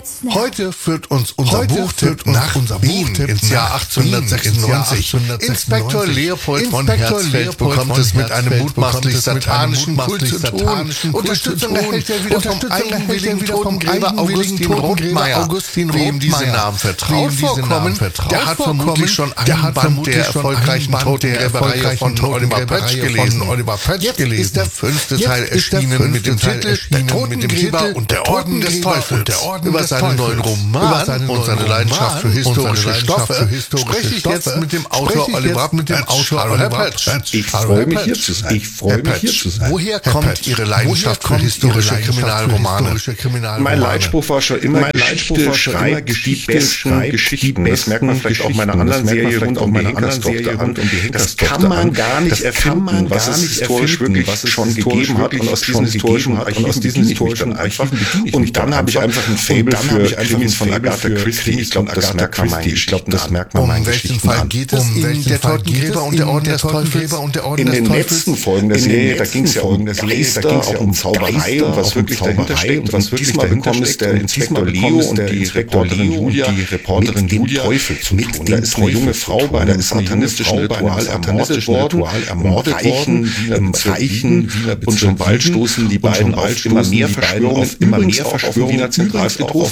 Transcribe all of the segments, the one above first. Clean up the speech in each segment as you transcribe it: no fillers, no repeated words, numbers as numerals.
Heute führt uns unser Buchtipp nach Wien ins Jahr 1896. Inspektor Leopold von Herzfeld bekommt es mit einem mutmaßlich satanischen Kult zu tun. Unterstützung erhält er wieder vom eigenwilligen Totengräber Augustin Rothmeier. Wem diese Namen vertraut vorkommen, der hat vermutlich schon einen Band der erfolgreichen Totengräberei von Oliver Pötzsch gelesen. Jetzt ist der 5. Teil erschienen mit dem Titel Der Totengräber und der Orden des Teufels. Über seinen neuen Roman und seine Leidenschaft für historische Stoffe spreche ich jetzt mit dem Autor Oliver Pötzsch. Ich freue mich hier zu sein. Woher kommt Ihre Leidenschaft für historische Kriminalromane? Mein Leitspruch war schon immer Geschichte schreibt die besten Geschichten. Das merkt man vielleicht auch meiner anderen Serie rund um die Henkerstochter an. Das kann man gar nicht erfinden, was es historisch wirklich schon gegeben hat. Und aus diesen historischen Archiven bediene ich mich dann einfach. Und dann habe ich einfach ein Faible für Krimis von Agatha Christie. Ich glaube, das merkt man meinen Geschichten an. Geht es in der Totengräber und der Orden des Teufels? In den letzten Folgen der Serie, da ging es ja um Geister, auch um Zauberei und was wirklich dahinter steckt. Und diesmal bekommen es der Inspektor Leo und die Reporterin Julia mit dem Teufel zu tun. Da ist eine junge Frau bei einem satanistischen Ritual ermordet worden, im Zeichen, und schon bald stoßen die beiden auf immer mehr Verschwörungen, Wiener Zentralfriedhof,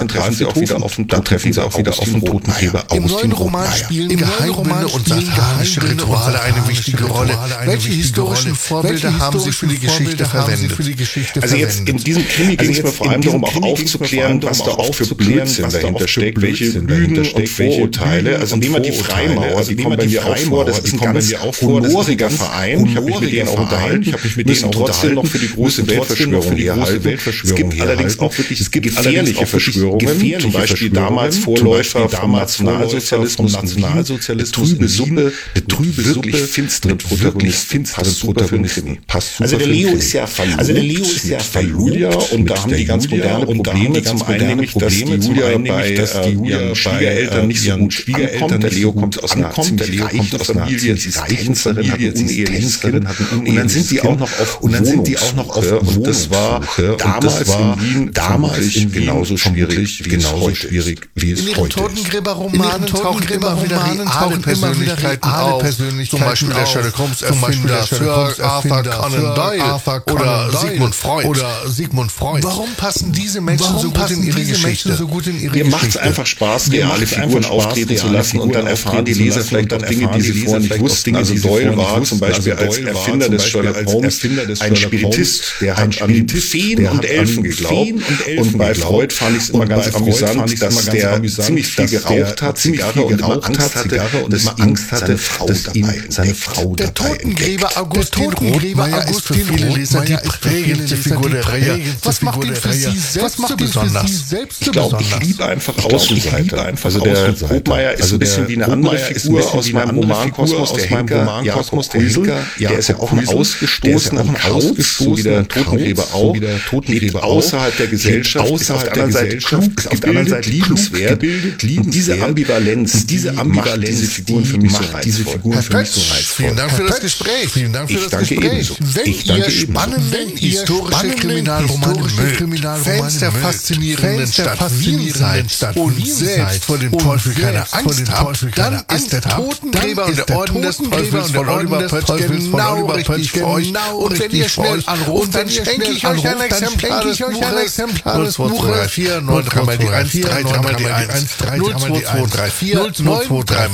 dann treffen sie auch wieder auf den Totengräber Augustin Rothmeier. Spielen Geheimnisse und satanische Rituale eine wichtige Rolle. Welche historischen Vorbilder haben Sie für die Geschichte verwendet? Also jetzt in diesem Krimi ging es mir vor allem darum, auch aufzuklären, was da auch für Blödsinn dahinter steckt, welche Lügen und Vorurteile. Also nehmen wir die Freimaurer, die kommen bei mir auch vor, das ist ein ganz honoriger Verein. Ich habe mich mit denen auch unterhalten, müssen trotzdem noch für die große Weltverschwörung herhalten. Es gibt allerdings auch wirklich gefährliche Verschwörungen, zum Beispiel damals Vorläufer vom Nationalsozialismus, betrübe Suppe, wirklich finstere Protagonisten, passt super für einen Krimi. Also der Leo ist ja verlobt, Julia, und da haben die ganz moderne Probleme. Zum einen nämlich, dass die Julia bei ihren Schwiegereltern nicht so gut ankommt. Der Leo kommt aus einer ziemlich reichen Familie, sie ist Tänzerin, hat ein uneheliches Kind, und dann sind die auch noch auf Wohnungssuche. Und das war damals in Wien genauso schwierig wie es heute ist. In Ihren Totengräberromanen tauchen immer wieder reale Persönlichkeiten auf. Zum Beispiel der Sherlock Holmes Erfinder Sir Arthur Conan Doyle oder Sigmund Freud. Warum passen diese Menschen so gut in ihre Geschichte? Mir macht es einfach Spaß, reale Figuren auftreten zu lassen, und dann erfahren die Leser vielleicht auch Dinge, die sie vorher nicht wussten. Also Doyle war zum Beispiel als Erfinder des Sherlock Holmes ein Spiritist, der hat an Feen und Elfen geglaubt. Und bei Freud fand ich es immer ganz amüsant, dass der ziemlich viel geraucht hat, Zigarre, und immer Angst hatte, dass ihm seine Frau der Totengräber Augustin Rothmeier ist für viele Leser die prägendste Figur der Reihe. Was macht ihn für Sie selbst so besonders? Ich glaube, ich liebe einfach Außenseiter. Also der Rothmeier ist ein bisschen wie eine andere Figur aus meinem Romankosmos, der Henker, Jakob Krüsel. Der ist ja auch ein ausgestoßener Kauz, so wie der Totengräber auch, lebt außerhalb der Gesellschaft, ist auf der anderen Seite klug, ist auf der anderen Seite liebenswert. Und diese Ambivalenz macht diese Figuren für mich so reizvoll. Vielen Dank für das Gespräch. Wenn ihr spannende historische Kriminalromane mögt, Fans der faszinierenden Stadt Wien seid und selbst vor dem Teufel keine Angst habt, dann ist der Totengräber und der Orden des Teufels von Oliver Pötzsch genau richtig für euch. Und wenn ihr schnell anruft, dann schenke ich euch ein Exemplar des Buches 0234 9 3 mal die 1 3 3 mal die 1 0234 023